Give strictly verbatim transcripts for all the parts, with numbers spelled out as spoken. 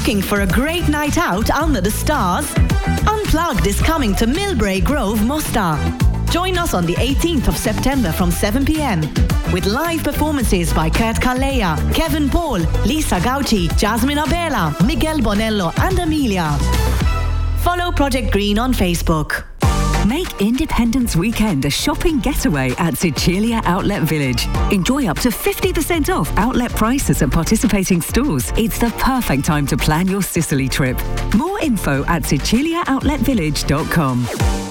Looking for a great night out under the stars? Unplugged is coming to Millbrae Grove, Mostar. Join us on the eighteenth of September from seven p.m. with live performances by Kurt Calleja, Kevin Paul, Lisa Gauci, Jasmine Abela, Miguel Bonello and Amelia. Follow Project Green on Facebook. Make Independence Weekend a shopping getaway at Sicilia Outlet Village. Enjoy up to fifty percent off outlet prices at participating stores. It's the perfect time to plan your Sicily trip. More info at sicilia outlet village dot com.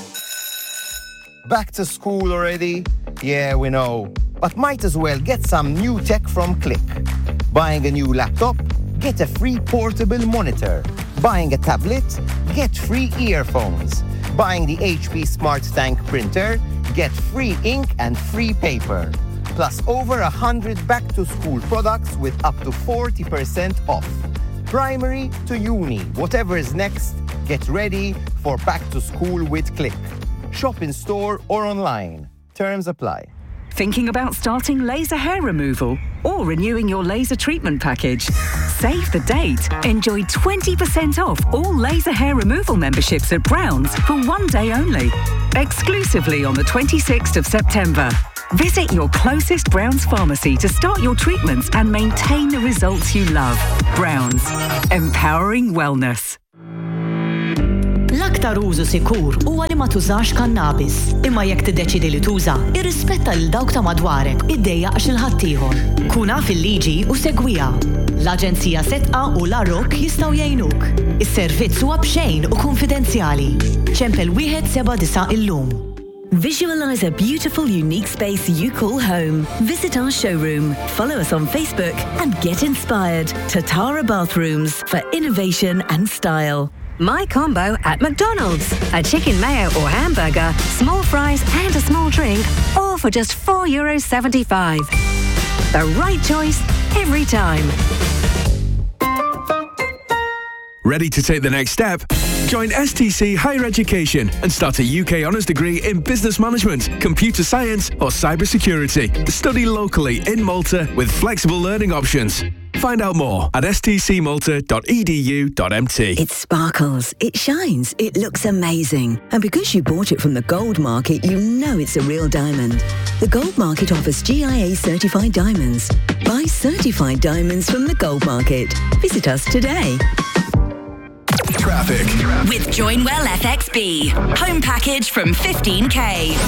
Back to school already? Yeah, we know. But might as well get some new tech from Click. Buying a new laptop? Get a free portable monitor. Buying a tablet? Get free earphones. Buying the H P Smart Tank printer? Get free ink and free paper. Plus over one hundred back-to-school products with up to forty percent off. Primary to uni, whatever is next, get ready for back to school with Click. Shop in store or online. Terms apply. Thinking about starting laser hair removal or renewing your laser treatment package? Save the date. Enjoy twenty percent off all laser hair removal memberships at Browns for one day only. Exclusively on the twenty-sixth of September. Visit your closest Browns pharmacy to start your treatments and maintain the results you love. Browns. Empowering wellness. L-aktar użu sikur huwa li ma tużax kannabis. Imma jekk tiddeċidi li tuża, irrispetta lil dawk ta' madwarek, iddejjaq xi ħadd ieħor. Kun naf il-liġi u segwiha. L-Aġenzija Setqa u l-Arok jistgħu jgħinuk. Is-servizz huwa b'xejn u konfidenzjali. ċempel wieħed seba' disa' illum. Visualize a beautiful, unique space you call home. Visit our showroom, follow us on Facebook, and get inspired. Tatara Bathrooms for innovation and style. My combo at McDonald's. A chicken mayo or hamburger, small fries and a small drink, all for just four euros seventy-five. The right choice every time. Ready to take the next step? Join S T C Higher Education and start a U K honours degree in business management, computer science or cybersecurity. Study locally in Malta with flexible learning options. Find out more at s t c malta dot e d u dot m t. It sparkles, it shines, it looks amazing. And because you bought it from the Gold Market, you know it's a real diamond. The Gold Market offers G I A certified diamonds. Buy certified diamonds from the Gold Market. Visit us today. Traffic. With Joinwell F X B. Home package from fifteen k.